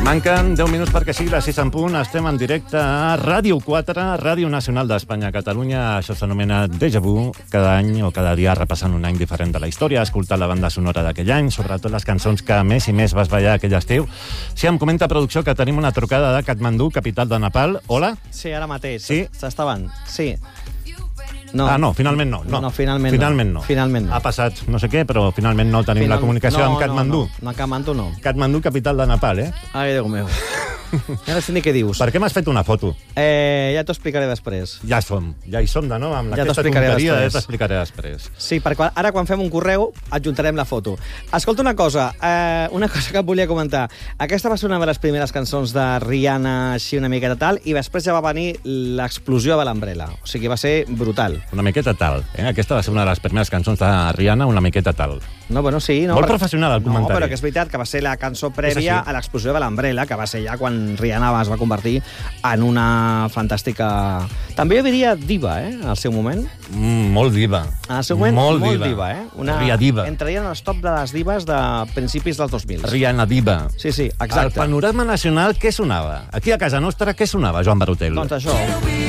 Manquen 10 minuts perquè sigui les 6 en punt. Estem en directe a Ràdio 4, Ràdio Nacional d'Espanya, Catalunya. Això s'anomena Déjà Vu. Cada any o cada dia repassant un any diferent de la història, escoltar la banda sonora d'aquell any, sobretot les cançons que més i més vas ballar aquell estiu. Sí, em comenta producció que tenim una trucada de Katmandú, capital de Nepal. Hola? Sí, ara mateix. Sí? S'estaven. Sí. No. Ah, no, finalment no. No, finalment no. Finalment no. Ha passat no sé què, però finalment no tenim la comunicació amb Katmandú. No, Katmandú no. Katmandú, capital de Nepal, eh? Ai, Déu meu. Ja no sé ni què dius. Per què m'has fet una foto? Ja t'ho explicaré després. Ja hi som de nou amb Ja aquesta tonteria, ja t'explicaré després. Sí, perquè ara quan fem un correu adjuntarem la foto. Escolta una cosa que et volia comentar. Aquesta va ser una de les primeres cançons de Rihanna, així una miqueta tal, i després ja va venir l'explosió de l'Umbrella. O sigui, va ser brutal. Una miqueta tal, eh? Aquesta va ser una de les primeres cançons de Rihanna, una miqueta tal. No, bueno, sí. No, molt professional, el comentari. No, però que és veritat que va ser la cançó prèvia a l'explosió de l'Umbrella, que va ser ja quan Rihanna es va convertir en una fantàstica... També jo diria diva, al seu moment. Molt diva. En el seu moment, molt diva, Una... Riadiva. Entraria en el top de les divas de principis dels 2000. Rihanna diva. Sí, exacte. Al panorama nacional, què sonava? Aquí a casa nostra, què sonava, Joan Barotel? Doncs això.